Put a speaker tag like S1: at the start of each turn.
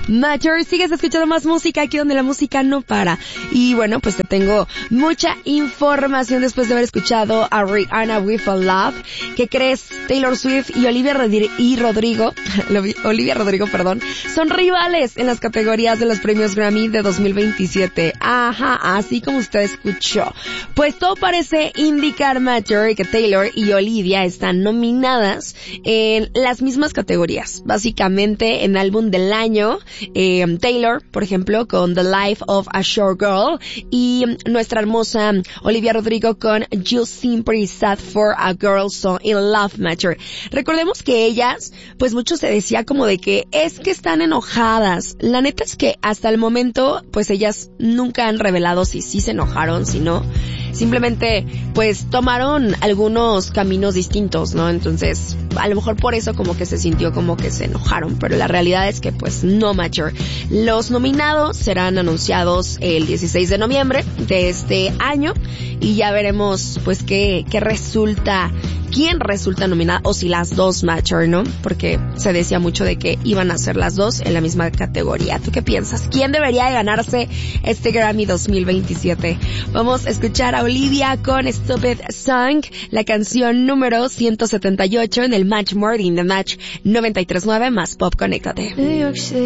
S1: Matter. Sigues escuchando más música aquí donde la música no para. Y bueno, pues te tengo mucha información después de haber escuchado a Rihanna with a Love. ¿Qué crees? Taylor Swift y Olivia Rodrigo, son rivales en las categorías de los premios Grammy de 2027. Ajá, así como usted escuchó. Pues todo parece indicar, Matter, que Taylor y Olivia están nominadas en las mismas categorías. Básicamente en álbum del año, Taylor, por ejemplo, con The Life of a Short Girl, y nuestra hermosa Olivia Rodrigo con You Seem Pretty Sad for a Girl So in Love, Matter. Recordemos que ellas, pues mucho se decía como de que es que están enojadas. La neta es que hasta el momento, pues ellas nunca han revelado si sí se enojaron, si no. Simplemente, pues, tomaron algunos caminos distintos, ¿no? Entonces, a lo mejor por eso como que se sintió como que se enojaron, pero la realidad es que, pues, no, Matter. Los nominados serán anunciados el 16 de noviembre de este año y ya veremos, pues, quién resulta nominada, o si las dos, Matter, ¿no? Porque se decía mucho de que iban a ser las dos en la misma categoría. ¿Tú qué piensas? ¿Quién debería de ganarse este Grammy 2027? Vamos a escuchar a Olivia con Stupid Song, la canción número 178 en el Match Morning, de Match 93.9 más Pop. Conéctate.